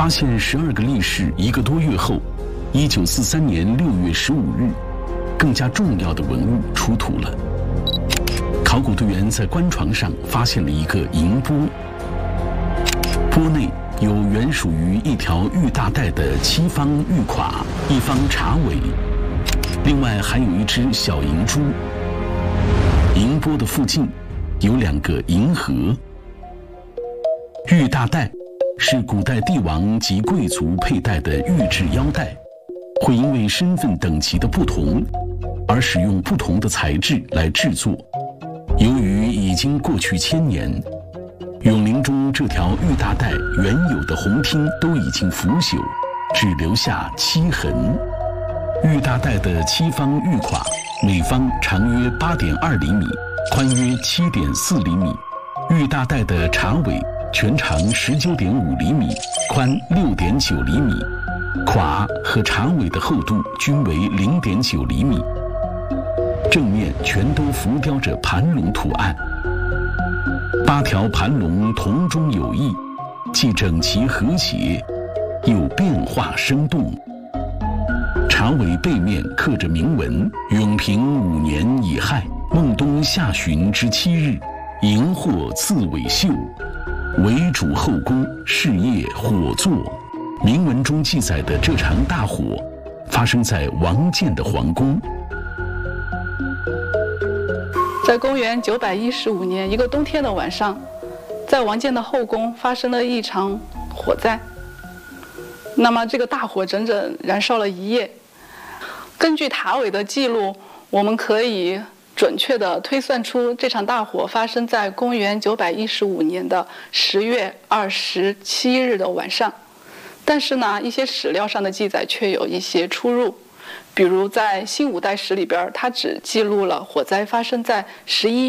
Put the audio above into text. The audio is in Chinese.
发现12个力士1个多月后，1943年6月15日，更加重要的文物出土了。考古队员在棺床上发现了一个银钵，钵内有原属于一条玉大带的7方玉垮、1方茶尾，另外还有一只小银珠。银钵的附近有2个银盒。玉大带是古代帝王及贵族佩戴的玉制腰带，会因为身份等级的不同而使用不同的材质来制作。由于已经过去1000年，永陵中这条玉大带原有的红厅都已经腐朽，只留下漆痕。玉大带的7方玉垮，每方长约8.2厘米，宽约7.4厘米。玉大带的茶尾全长19.5厘米，宽6.9厘米，垮和茶尾的厚度均为0.9厘米。正面全都浮雕着盘龙图案，8条盘龙同中有异，既整齐和谐，又变化生动。茶尾背面刻着铭文：永平5年乙亥，孟冬下旬之7日，荧惑刺尾秀，为主后宫事业火作。铭文中记载的这场大火发生在王建的皇宫。 在公元915年一个冬天的晚上，在王建的后宫发生了一场火灾。那么这个大火整整燃烧了1夜。根据塔尾的记录，我们可以准确地推算出这场大火发生在公元915年的10月27日的晚上。但是呢，一些史料上的记载却有一些出入。比如在《新五代史》里边，它只记录了火灾发生在11月